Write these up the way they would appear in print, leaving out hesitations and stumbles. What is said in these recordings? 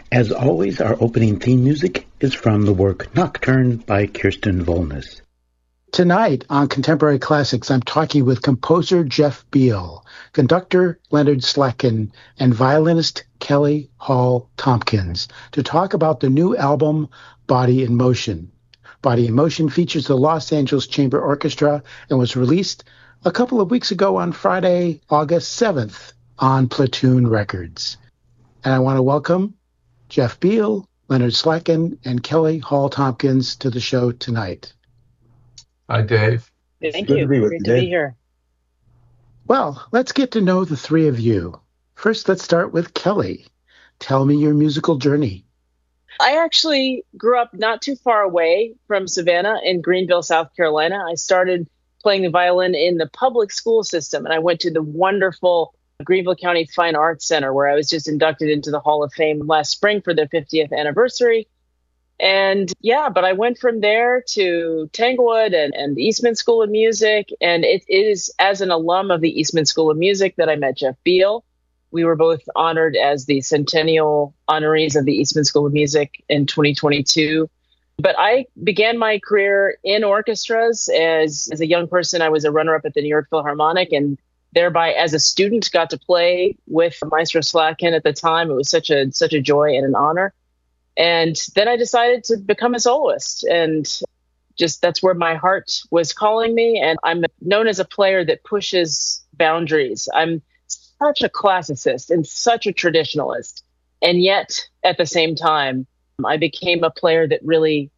As always, our opening theme music is from the work Nocturne by Kirsten Volness. Tonight on Contemporary Classics, I'm talking with composer Jeff Beal, conductor Leonard Slatkin, and violinist Kelly Hall Tompkins to talk about the new album, Body in Motion. Body in Motion features the Los Angeles Chamber Orchestra and was released a couple of weeks ago on Friday, August 7th on Platoon Records. And I want to welcome Jeff Beal, Leonard Slatkin, and Kelly Hall Tompkins to the show tonight. Hi, Dave. Thank you. Great to be here. Well, let's get to know the three of you. First, let's start with Kelly. Tell me your musical journey. I actually grew up not too far away from Savannah in Greenville, South Carolina. I started playing the violin in the public school system, and I went to the wonderful Greenville County Fine Arts Center, where I was just inducted into the Hall of Fame last spring for their 50th anniversary. And but I went from there to Tanglewood and the Eastman School of Music. And it is as an alum of the Eastman School of Music that I met Jeff Beal. We were both honored as the centennial honorees of the Eastman School of Music in 2022. But I began my career in orchestras. As a young person, I was a runner-up at the New York Philharmonic, and thereby, as a student, got to play with Maestro Slatkin at the time. It was such a joy and an honor. And then I decided to become a soloist, and just that's where my heart was calling me. And I'm known as a player that pushes boundaries. I'm such a classicist and such a traditionalist. And yet, at the same time, I became a player that really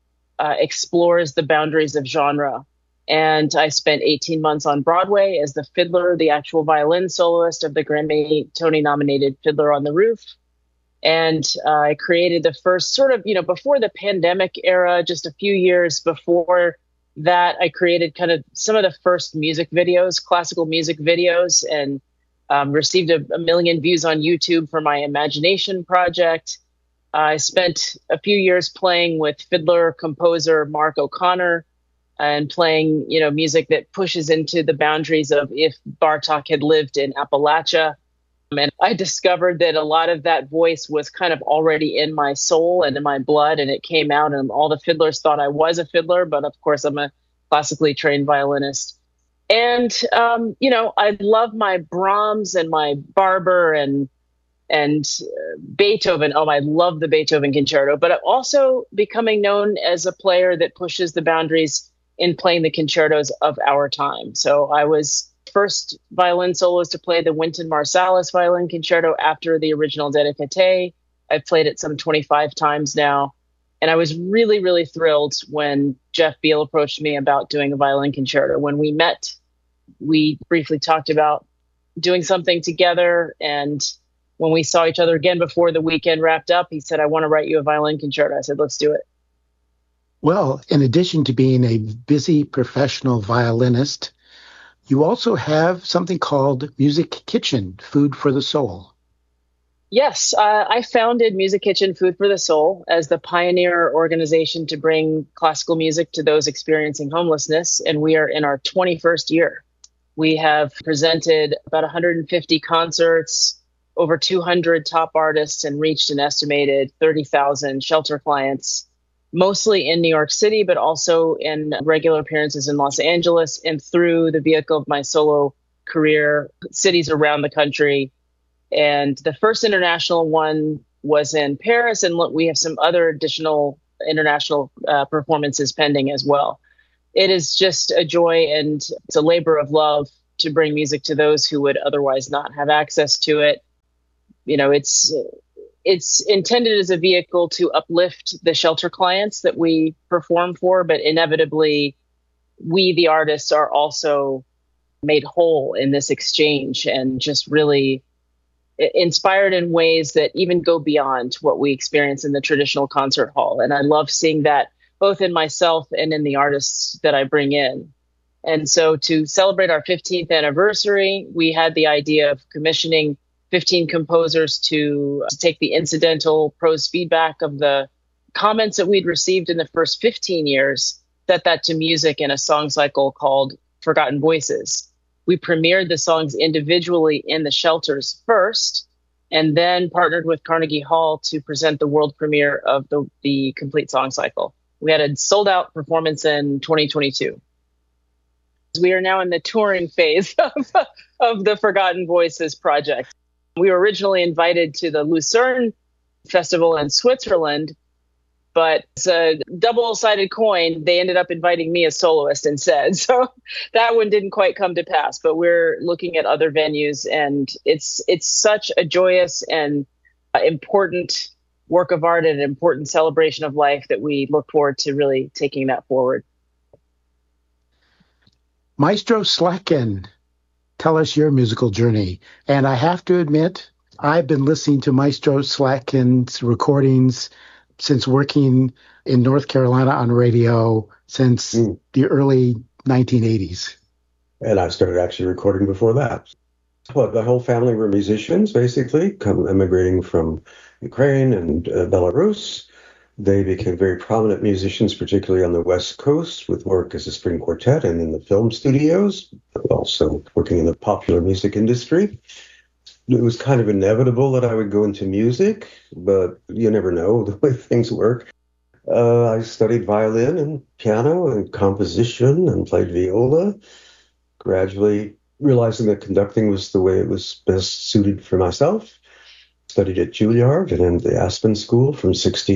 explores the boundaries of genre. And I spent 18 months on Broadway as the fiddler, the actual violin soloist of the Grammy Tony-nominated Fiddler on the Roof. And I created the first sort of, before the pandemic era, just a few years before that, I created kind of some of the first music videos, classical music videos, and received a million views on YouTube for my Imagination project. I spent a few years playing with fiddler composer Mark O'Connor and playing, music that pushes into the boundaries of if Bartok had lived in Appalachia. And I discovered that a lot of that voice was kind of already in my soul and in my blood, and it came out, and all the fiddlers thought I was a fiddler, but of course I'm a classically trained violinist. And, I love my Brahms and my Barber and Beethoven. Oh, I love the Beethoven concerto, but I'm also becoming known as a player that pushes the boundaries in playing the concertos of our time. So I was first violin soloist to play the Wynton Marsalis violin concerto after the original Dedicate. I've played it some 25 times now. And I was really, really thrilled when Jeff Beal approached me about doing a violin concerto. When we met, we briefly talked about doing something together. And when we saw each other again before the weekend wrapped up, he said, I want to write you a violin concerto. I said, let's do it. Well, in addition to being a busy professional violinist, you also have something called Music Kitchen, Food for the Soul. Yes, I founded Music Kitchen, Food for the Soul as the pioneer organization to bring classical music to those experiencing homelessness, and we are in our 21st year. We have presented about 150 concerts, over 200 top artists, and reached an estimated 30,000 shelter clients, mostly in New York City, but also in regular appearances in Los Angeles, and through the vehicle of my solo career, cities around the country. And the first international one was in Paris, and we have some other additional international performances pending as well. It is just a joy, and it's a labor of love to bring music to those who would otherwise not have access to it. It's intended as a vehicle to uplift the shelter clients that we perform for, but inevitably, we, the artists, are also made whole in this exchange and just really inspired in ways that even go beyond what we experience in the traditional concert hall. And I love seeing that both in myself and in the artists that I bring in. And so to celebrate our 15th anniversary, we had the idea of commissioning 15 composers to take the incidental prose feedback of the comments that we'd received in the first 15 years, set that to music in a song cycle called Forgotten Voices. We premiered the songs individually in the shelters first, and then partnered with Carnegie Hall to present the world premiere of the Complete Song Cycle. We had a sold-out performance in 2022. We are now in the touring phase of the Forgotten Voices project. We were originally invited to the Lucerne Festival in Switzerland, but it's a double-sided coin. They ended up inviting me as soloist instead. So that one didn't quite come to pass, but we're looking at other venues, and it's such a joyous and important work of art and an important celebration of life that we look forward to really taking that forward. Maestro Slatkin, tell us your musical journey. And I have to admit, I've been listening to Maestro Slatkin's recordings since working in North Carolina on radio since the early 1980s. And I started actually recording before that. Well, the whole family were musicians, basically, immigrating from Ukraine and Belarus. They became very prominent musicians, particularly on the West Coast, with work as a string quartet and in the film studios, also working in the popular music industry. It was kind of inevitable that I would go into music, but you never know the way things work. I studied violin and piano and composition and played viola, gradually realizing that conducting was the way it was best suited for myself. Studied at Juilliard and then the Aspen School from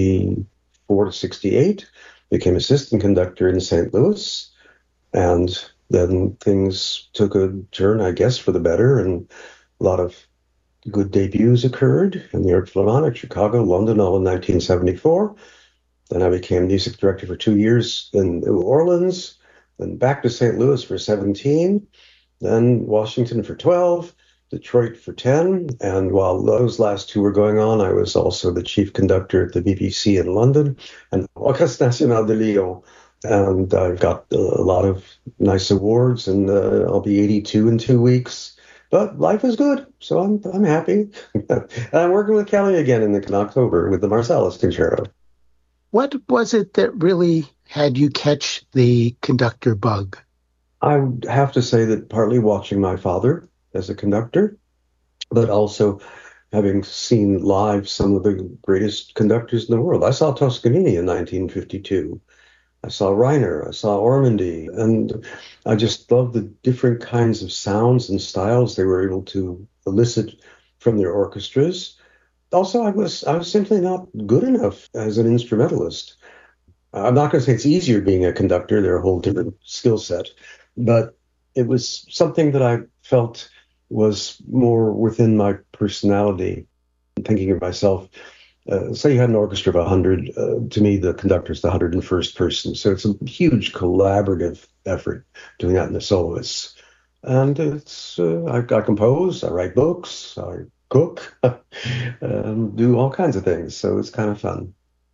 64 to 68, became assistant conductor in St. Louis, and then things took a turn, I guess, for the better, and a lot of good debuts occurred in the Art Philharmonic, Chicago, London, all in 1974. Then I became music director for 2 years in New Orleans, then back to St. Louis for 17, then Washington for 12, Detroit for 10, and while those last two were going on, I was also the chief conductor at the BBC in London and Orchestre National de Lyon, and I've got a lot of nice awards, and I'll be 82 in 2 weeks, but life is good, so I'm happy. And I'm working with Kelly again in October with the Marsalis Concerto. What was it that really had you catch the conductor bug? I would have to say that partly watching my father as a conductor, but also having seen live some of the greatest conductors in the world. I saw Toscanini in 1952. I saw Reiner, I saw Ormandy, and I just loved the different kinds of sounds and styles they were able to elicit from their orchestras. Also, I was simply not good enough as an instrumentalist. I'm not going to say it's easier being a conductor. They're a whole different skill set, but it was something that I felt was more within my personality. Thinking of myself, say you had an orchestra of 100, to me the conductor's the 101st person. So it's a huge collaborative effort doing that in the soloists. And it's I compose, I write books, I cook, do all kinds of things. So it's kind of fun.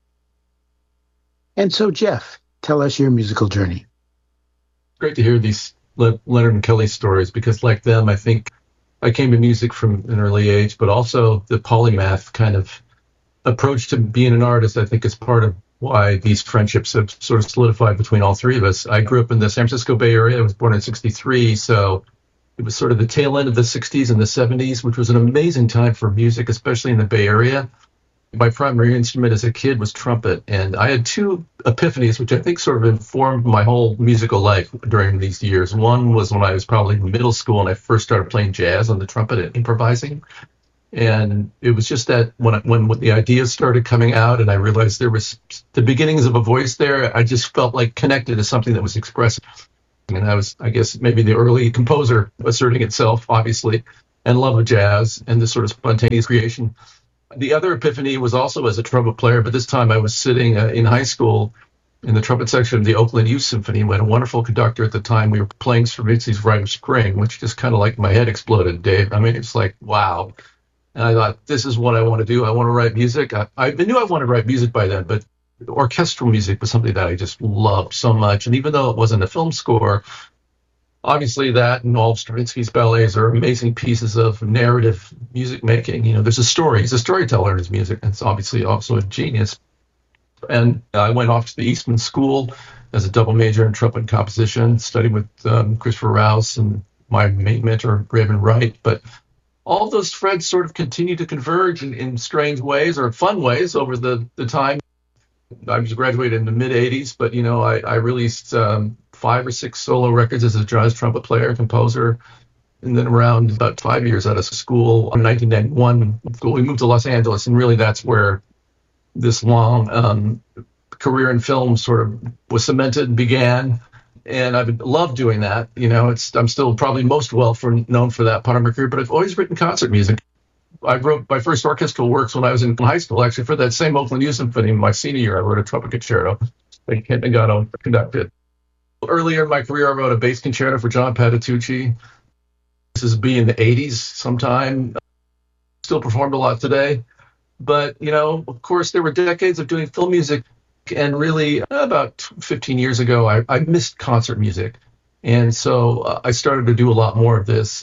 And so, Jeff, tell us your musical journey. Great to hear these Leonard and Kelly stories, because like them, I think I came to music from an early age, but also the polymath kind of approach to being an artist, I think, is part of why these friendships have sort of solidified between all three of us. I grew up in the San Francisco Bay Area. I was born in 1963, so it was sort of the tail end of the 60s and the 70s, which was an amazing time for music, especially in the Bay Area. My primary instrument as a kid was trumpet, and I had two epiphanies, which I think sort of informed my whole musical life during these years. One was when I was probably in middle school and I first started playing jazz on the trumpet and improvising. And it was just that when the ideas started coming out and I realized there was the beginnings of a voice there, I just felt like connected to something that was expressive. And I was, I guess, maybe the early composer asserting itself, obviously, and love of jazz and this sort of spontaneous creation. The other epiphany was also as a trumpet player, but this time I was sitting in high school in the trumpet section of the Oakland Youth Symphony. We had a wonderful conductor at the time. We were playing Stravinski's Rite of Spring, which just kind of like my head exploded, Dave. I mean, it's like, wow. And I thought, this is what I want to do. I want to write music. I knew I wanted to write music by then, but orchestral music was something that I just loved so much. And even though it wasn't a film score, obviously that and all of Stravinsky's ballets are amazing pieces of narrative music making. You know, there's a story. He's a storyteller in his music. And it's obviously also a genius. And I went off to the Eastman School as a double major in trumpet and composition, studied with Christopher Rouse and my main mentor, Raven Wright. But all those threads sort of continue to converge in strange ways or fun ways over the time. I was graduated in the mid 80s, but I released 5 or 6 solo records as a jazz trumpet player, composer. And then around about 5 years out of school, in 1991, we moved to Los Angeles, and really that's where this long career in film sort of was cemented and began. And I've loved doing that. I'm still probably most known for that part of my career, but I've always written concert music. I wrote my first orchestral works when I was in high school, actually, for that same Oakland Youth Symphony. My senior year, I wrote a trumpet concerto that Kent Nagano conducted. Earlier in my career, I wrote a bass concerto for John Patitucci. This is in the 80s sometime. Still performed a lot today. But, of course, there were decades of doing film music. And really, about 15 years ago, I missed concert music. And so I started to do a lot more of this.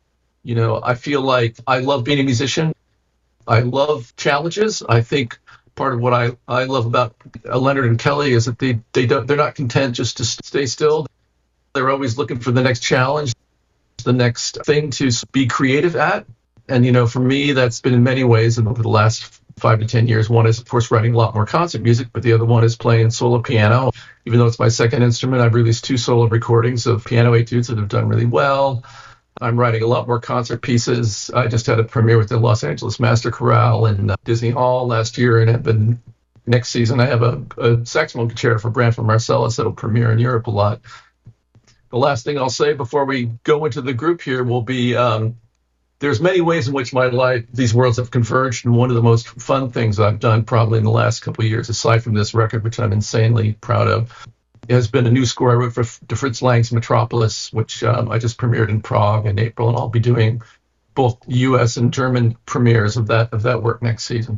I feel like I love being a musician. I love challenges. I think part of what I love about Leonard and Kelly is that they're not content just to stay still. They're always looking for the next challenge, the next thing to be creative at. And, for me, that's been in many ways over the last 5 to 10 years. One is, of course, writing a lot more concert music, but the other one is playing solo piano. Even though it's my second instrument, I've released 2 solo recordings of piano etudes that have done really well. I'm writing a lot more concert pieces. I just had a premiere with the Los Angeles Master Chorale in Disney Hall last year, and next season I have a saxophone concerto for Branford Marsalis that'll premiere in Europe a lot. The last thing I'll say before we go into the group here will be there's many ways in which my life, these worlds have converged, and one of the most fun things I've done probably in the last couple of years, aside from this record, which I'm insanely proud of, has been a new score I wrote for Fritz Lang's Metropolis, which I just premiered in Prague in April, and I'll be doing both U.S. and German premieres of that work next season.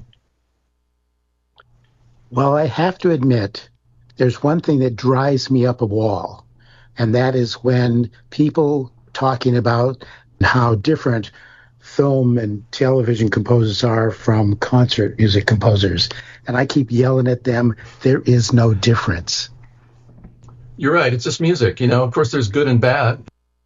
Well, I have to admit, there's one thing that drives me up a wall, and that is when people talking about how different film and television composers are from concert music composers. And I keep yelling at them, there is no difference. You're right. It's just music. Of course, there's good and bad.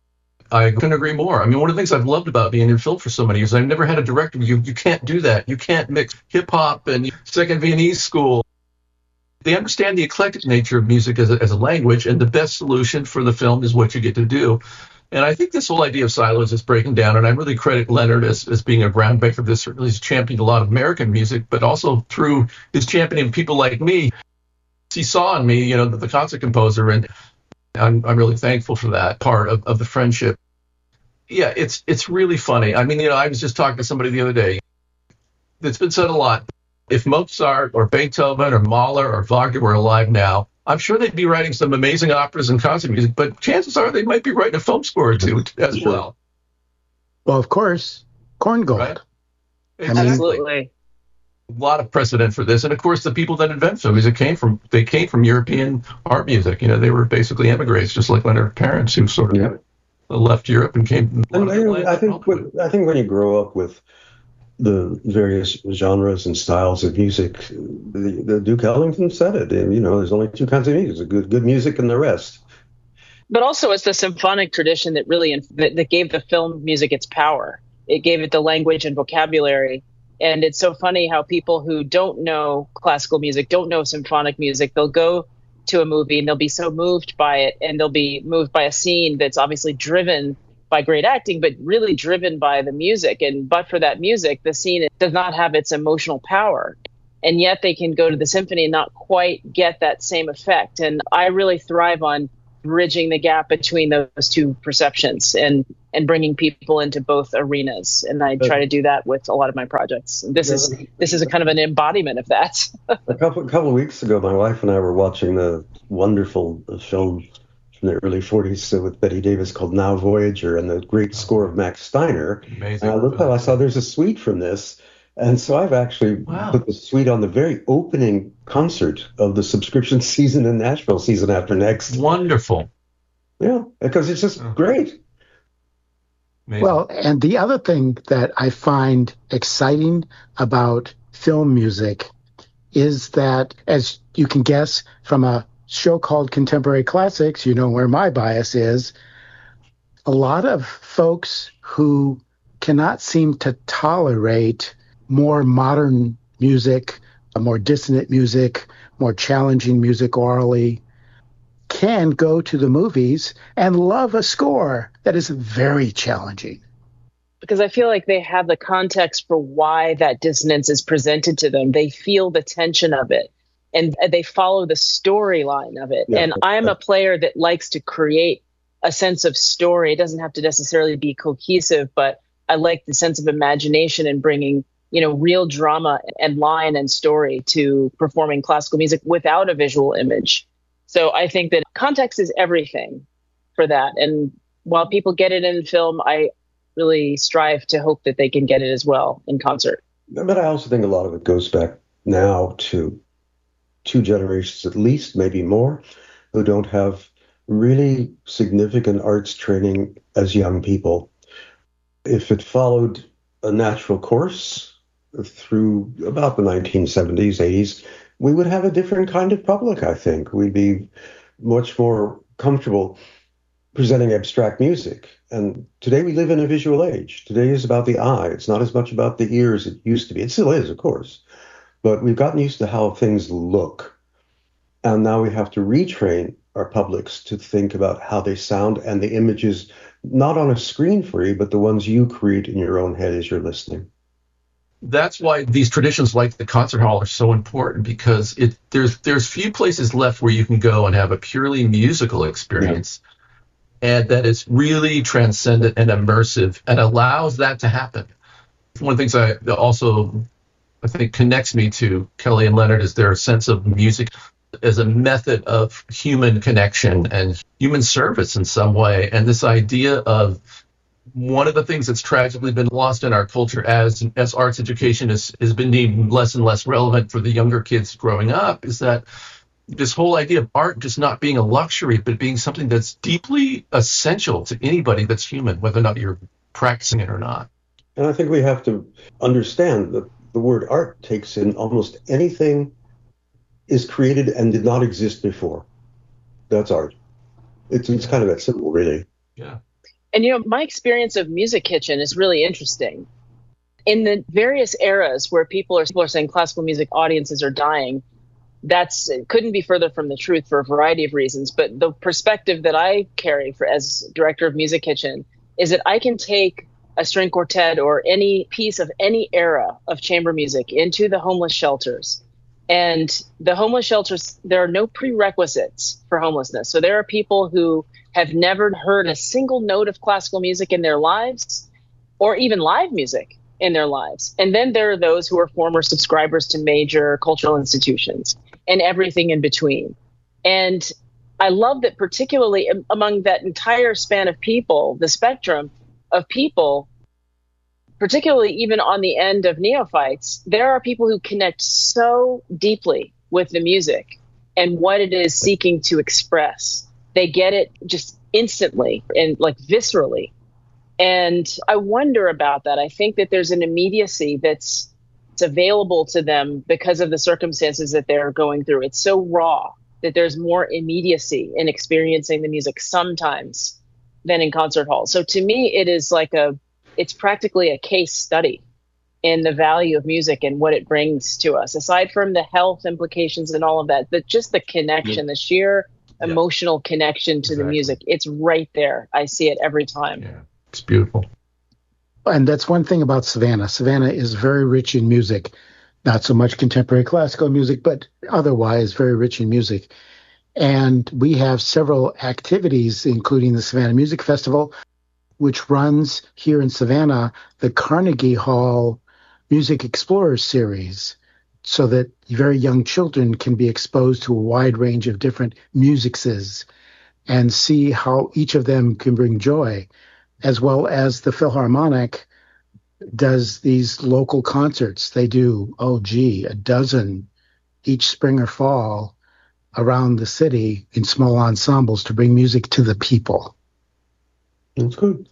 I couldn't agree more. I mean, one of the things I've loved about being in film for so many years, I've never had a director. You can't do that. You can't mix hip hop and Second Viennese School. They understand the eclectic nature of music as a language, and the best solution for the film is what you get to do. And I think this whole idea of silos is breaking down, and I really credit Leonard as being a groundbreaker of this. Certainly he's championed a lot of American music, but also through his championing people like me. He saw in me, the concert composer, and I'm really thankful for that part of the friendship. Yeah, it's really funny. I mean, I was just talking to somebody the other day. It's been said a lot. If Mozart or Beethoven or Mahler or Wagner were alive now, I'm sure they'd be writing some amazing operas and concert music, but chances are they might be writing a film score or two as well. Well, of course, Korngold. Right? Absolutely. A lot of precedent for this. And of course, the people that invent film music came from European art music. They were basically emigres, just like Leonard's parents who sort of left Europe and came. I think when you grow up with the various genres and styles of music, the Duke Ellington said it. And, there's only 2 kinds of music: good music and the rest. But also, it's the symphonic tradition that really that gave the film music its power. It gave it the language and vocabulary. And it's so funny how people who don't know classical music, don't know symphonic music, they'll go to a movie and they'll be so moved by it, and they'll be moved by a scene that's obviously driven by great acting, but really driven by the music. But for that music, the scene does not have its emotional power. And yet they can go to the symphony and not quite get that same effect. And I really thrive on bridging the gap between those two perceptions and bringing people into both arenas. And I try to do that with a lot of my projects. This is a kind of an embodiment of that. A couple of weeks ago, my wife and I were watching the wonderful film from the early 40s with Betty Davis called Now Voyager, and the great score of Max Steiner. Amazing. And I looked up, I saw there's a suite from this. And so I've actually put the suite on the very opening concert of the subscription season in Nashville, season after next. Wonderful. Yeah, because it's just great. Amazing. Well, and the other thing that I find exciting about film music is that, as you can guess from a show called Contemporary Classics, where my bias is, a lot of folks who cannot seem to tolerate more modern music, more dissonant music, more challenging music orally, can go to the movies and love a score that is very challenging. Because I feel like they have the context for why that dissonance is presented to them. They feel the tension of it and they follow the storyline of it. Yeah. And I'm a player that likes to create a sense of story. It doesn't have to necessarily be cohesive, but I like the sense of imagination and bringing, real drama and line and story to performing classical music without a visual image. So I think that context is everything for that. And while people get it in film, I really strive to hope that they can get it as well in concert. But I also think a lot of it goes back now to 2 generations, at least, maybe more, who don't have really significant arts training as young people. If it followed a natural course through about the 1970s, 80s, we would have a different kind of public, I think. We'd be much more comfortable presenting abstract music. And today we live in a visual age. Today is about the eye. It's not as much about the ear as it used to be. It still is, of course. But we've gotten used to how things look. And now we have to retrain our publics to think about how they sound and the images, not on a screen for you, but the ones you create in your own head as you're listening. That's why these traditions like the concert hall are so important, because there's few places left where you can go and have a purely musical experience. Yeah. And that is really transcendent and immersive and allows that to happen. One of the things I think connects me to Kelly and Leonard is their sense of music as a method of human connection and human service in some way. And this idea of one of the things that's tragically been lost in our culture as arts education has been deemed less and less relevant for the younger kids growing up is that this whole idea of art just not being a luxury, but being something that's deeply essential to anybody that's human, whether or not you're practicing it or not. And I think we have to understand that the word art takes in almost anything is created and did not exist before. That's art. It's kind of that simple, really. Yeah. And, my experience of Music Kitchen is really interesting. In the various eras where people are saying classical music audiences are dying, it couldn't be further from the truth for a variety of reasons. But the perspective that I carry as director of Music Kitchen is that I can take a string quartet or any piece of any era of chamber music into the homeless shelters. And the homeless shelters, there are no prerequisites for homelessness. So there are people who have never heard a single note of classical music in their lives or even live music in their lives. And then there are those who are former subscribers to major cultural institutions and everything in between. And I love that particularly among that entire span of people, the spectrum of people, particularly even on the end of neophytes, there are people who connect so deeply with the music and what it is seeking to express. They get it just instantly and viscerally. And I wonder about that. I think that there's an immediacy that's available to them because of the circumstances that they're going through. It's so raw that there's more immediacy in experiencing the music sometimes than in concert halls. So to me, it is it's practically a case study in the value of music and what it brings to us, aside from the health implications and all of that, but just the connection, the sheer emotional connection to the music. It's right there. I see it every time. Yeah, it's beautiful. And that's one thing about Savannah. Savannah is very rich in music, not so much contemporary classical music, but otherwise very rich in music. And we have several activities, including the Savannah Music Festival, which runs here in Savannah, the Carnegie Hall Music Explorers series, so that very young children can be exposed to a wide range of different musicses and see how each of them can bring joy, as well as the Philharmonic does these local concerts. They do, a dozen each spring or fall around the city in small ensembles to bring music to the people. That's good.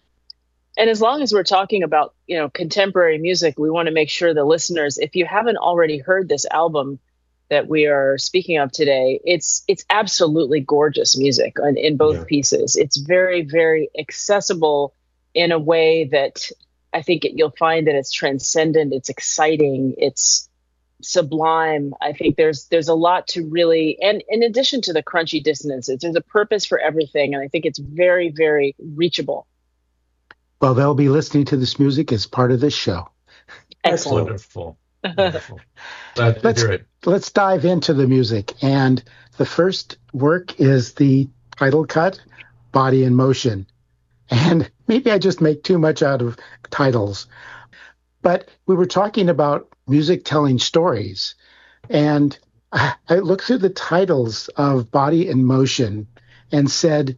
And as long as we're talking about, contemporary music, we want to make sure the listeners, if you haven't already heard this album that we are speaking of today, it's absolutely gorgeous music in both pieces. It's very, very accessible in a way that I think you'll find that it's transcendent, it's exciting, it's sublime. I think there's a lot to really, and in addition to the crunchy dissonances, there's a purpose for everything, and I think it's very, very reachable. Well, they'll be listening to this music as part of this show. Excellent. Wonderful. Wonderful. Glad to hear it. Let's dive into the music. And the first work is the title cut, Body in Motion. And maybe I just make too much out of titles. But we were talking about music telling stories. And I looked through the titles of Body in Motion and said,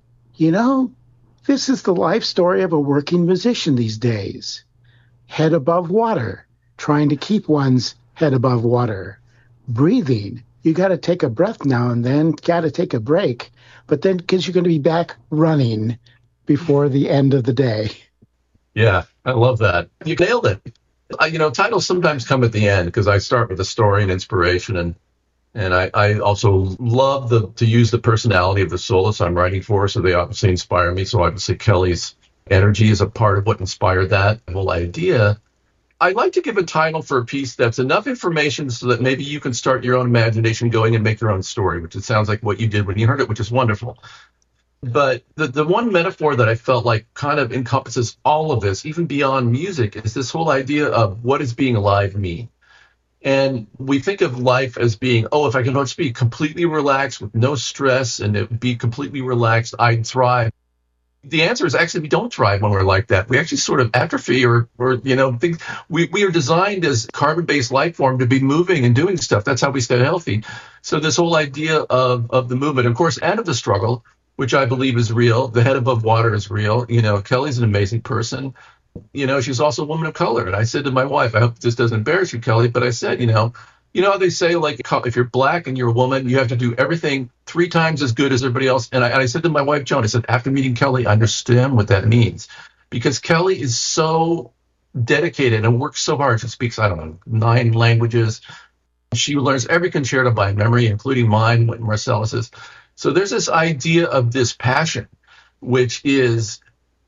this is the life story of a working musician these days. Head above water, trying to keep one's head above water. Breathing, you got to take a breath now and then, got to take a break, but then because you're going to be back running before the end of the day. Yeah, I love that. You nailed it. Titles sometimes come at the end because I start with a story and inspiration, and I also love to use the personality of the soloist I'm writing for, so they obviously inspire me. So obviously Kelly's energy is a part of what inspired that whole idea. I like to give a title for a piece that's enough information so that maybe you can start your own imagination going and make your own story, which it sounds like what you did when you heard it, which is wonderful. But the one metaphor that I felt like kind of encompasses all of this, even beyond music, is this whole idea of what does being alive mean? And we think of life as being, if I can just be completely relaxed with no stress and be completely relaxed, I'd thrive. The answer is actually we don't thrive when we're like that. We actually sort of atrophy or think we are designed as carbon-based life form to be moving and doing stuff. That's how we stay healthy. So this whole idea of the movement, of course, and of the struggle, which I believe is real. The head above water is real. Kelly's an amazing person. She's also a woman of color. And I said to my wife, I hope this doesn't embarrass you, Kelly, but I said, how they say, like, if you're black and you're a woman, you have to do everything 3 times as good as everybody else. And I said to my wife, Joan, I said, after meeting Kelly, I understand what that means. Because Kelly is so dedicated and works so hard. She speaks, 9 languages. She learns every concerto by memory, including mine, Wynton Marsalis's. So there's this idea of this passion, which is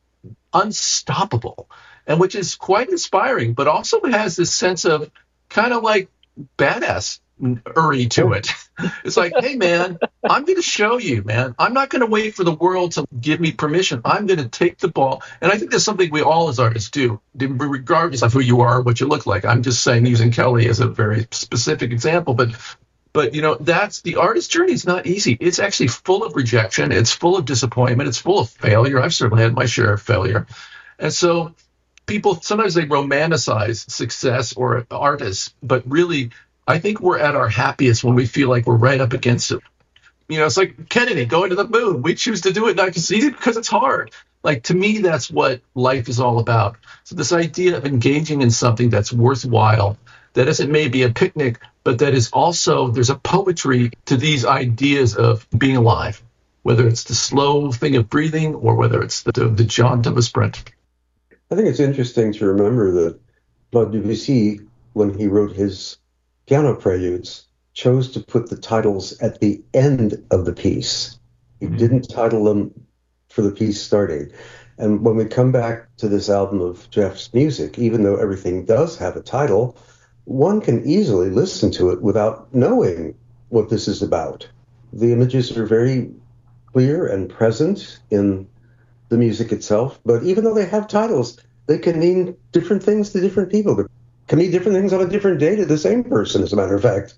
unstoppable and which is quite inspiring, but also has this sense of kind of like badass-ery to it. It's like, hey, man, I'm going to show you, man. I'm not going to wait for the world to give me permission. I'm going to take the ball. And I think that's something we all as artists do, regardless of who you are or what you look like. I'm just saying, using Kelly as a very specific example, but that's the artist journey is not easy. It's actually full of rejection. It's full of disappointment. It's full of failure. I've certainly had my share of failure. And so people, sometimes they romanticize success or artists, but really, I think we're at our happiest when we feel like we're right up against it. It's like Kennedy going to the moon. We choose to do it not just easy because it's hard. Like, to me, that's what life is all about. So this idea of engaging in something that's worthwhile, that isn't maybe a picnic, but that is also, there's a poetry to these ideas of being alive, whether it's the slow thing of breathing or whether it's the jaunt of a sprint. I think it's interesting to remember that Claude Debussy, when he wrote his piano preludes, chose to put the titles at the end of the piece. He didn't title them for the piece starting. And when we come back to this album of Jeff's music, even though everything does have a title, one can easily listen to it without knowing what this is about. The images are very clear and present in the music itself, but even though they have titles, they can mean different things to different people. They can mean different things on a different day to the same person, as a matter of fact.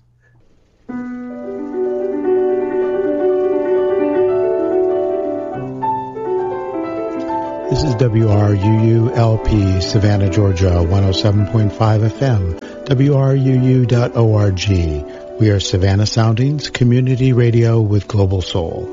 This is WRUU-LP, Savannah, Georgia, 107.5 FM, WRUU.org. We are Savannah Soundings, community radio with global soul.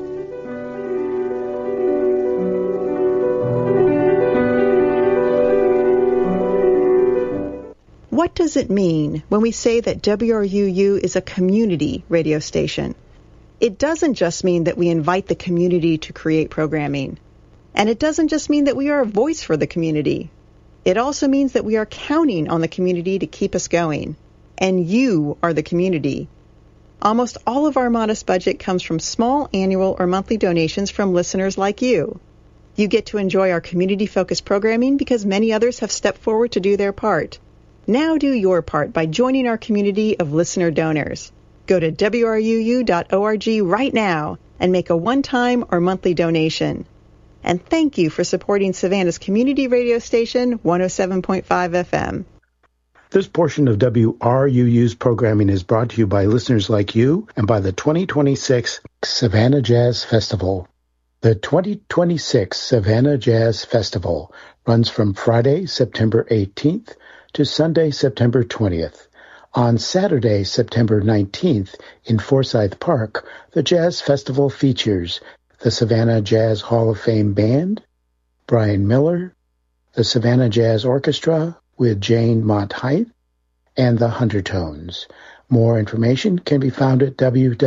What does it mean when we say that WRUU is a community radio station? It doesn't just mean that we invite the community to create programming. And it doesn't just mean that we are a voice for the community. It also means that we are counting on the community to keep us going. And you are the community. Almost all of our modest budget comes from small annual or monthly donations from listeners like you. You get to enjoy our community-focused programming because many others have stepped forward to do their part. Now do your part by joining our community of listener donors. Go to wruu.org right now and make a one-time or monthly donation. And thank you for supporting Savannah's community radio station, 107.5 FM. This portion of WRUU's programming is brought to you by listeners like you and by the 2026 Savannah Jazz Festival. The 2026 Savannah Jazz Festival runs from Friday, September 18th to Sunday, September 20th. On Saturday, September 19th, in Forsyth Park, the Jazz Festival features the Savannah Jazz Hall of Fame Band, Brian Miller, the Savannah Jazz Orchestra with Jane Monteith, and the Huntertones. More information can be found at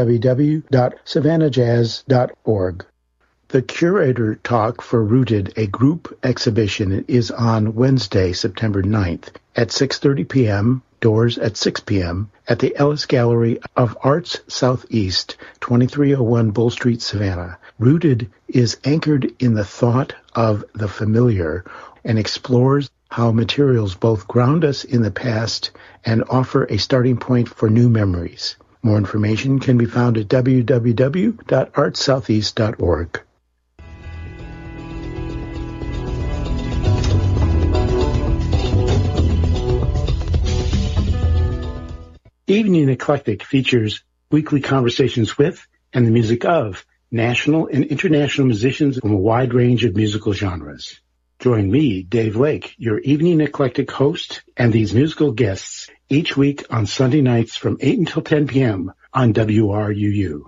www.savannahjazz.org. The Curator Talk for Rooted, a group exhibition, is on Wednesday, September 9th at 6:30 p.m., doors at 6 p.m., at the Ellis Gallery of Arts Southeast, 2301 Bull Street, Savannah. Rooted is anchored in the thought of the familiar and explores how materials both ground us in the past and offer a starting point for new memories. More information can be found at www.artssoutheast.org. Evening Eclectic features weekly conversations with and the music of national and international musicians from a wide range of musical genres. Join me, Dave Lake, your Evening Eclectic host, and these musical guests each week on Sunday nights from 8 until 10 p.m. on WRUU.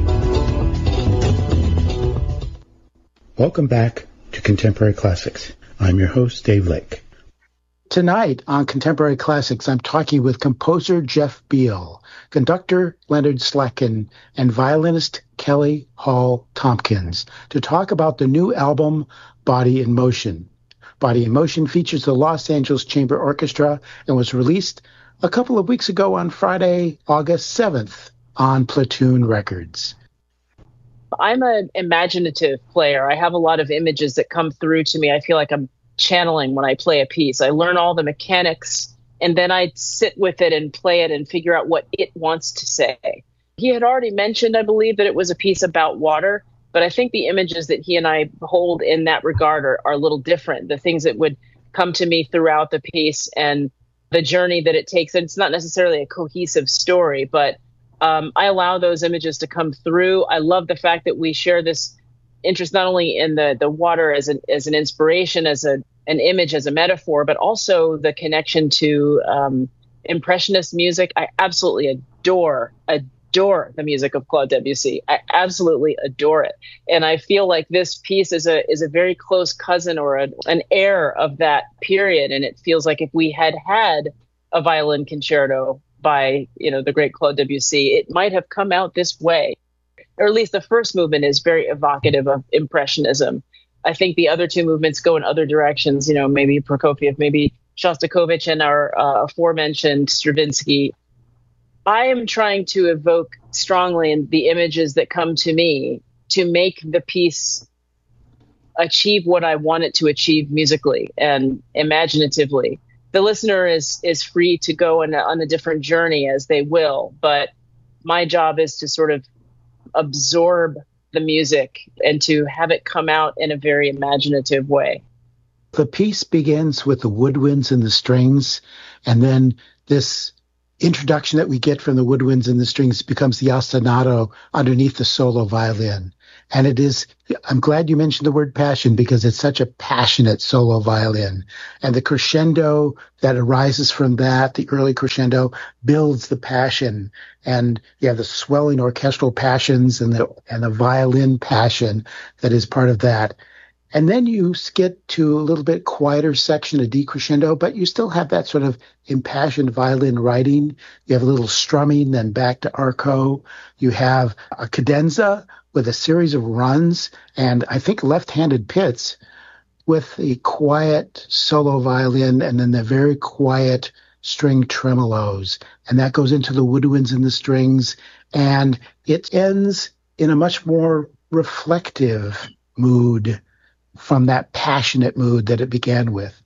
Welcome back to Contemporary Classics. I'm your host, Dave Lake. Tonight on Contemporary Classics, I'm talking with composer Jeff Beal, conductor Leonard Slatkin, and violinist Kelly Hall Tompkins to talk about the new album, Body in Motion. Body in Motion features the Los Angeles Chamber Orchestra and was released a couple of weeks ago on Friday, August 7th on Platoon Records. I'm an imaginative player. I have a lot of images that come through to me. I feel like I'm channeling when I play a piece. I learn all the mechanics and then I sit with it and play it and figure out what it wants to say. He had already mentioned, I believe, that it was a piece about water, but I think the images that he and I hold in that regard are a little different. The things that would come to me throughout the piece and the journey that it takes. And it's not necessarily a cohesive story, but I allow those images to come through. I love the fact that we share this interest not only in the water as an inspiration, as an image, as a metaphor, but also the connection to impressionist music. I absolutely adore the music of Claude Debussy. I absolutely adore it, and I feel like this piece is a very close cousin or an heir of that period. And it feels like if we had a violin concerto by the great Claude Debussy, it might have come out this way. Or at least the first movement is very evocative of Impressionism. I think the other two movements go in other directions, maybe Prokofiev, maybe Shostakovich, and our aforementioned Stravinsky. I am trying to evoke strongly in the images that come to me to make the piece achieve what I want it to achieve musically and imaginatively. The listener is free to go on a different journey as they will, but my job is to sort of absorb the music and to have it come out in a very imaginative way. The piece begins with the woodwinds and the strings, and then this introduction that we get from the woodwinds and the strings becomes the ostinato underneath the solo violin. And it is, I'm glad you mentioned the word passion because it's such a passionate solo violin. And the crescendo that arises from that, the early crescendo, builds the passion. And you have the swelling orchestral passions and the violin passion that is part of that. And then you get to a little bit quieter section, a decrescendo, but you still have that sort of impassioned violin writing. You have a little strumming, then back to arco. You have a cadenza with a series of runs, and I think left-handed pits with the quiet solo violin and then the very quiet string tremolos. And that goes into the woodwinds and the strings, and it ends in a much more reflective mood from that passionate mood that it began with?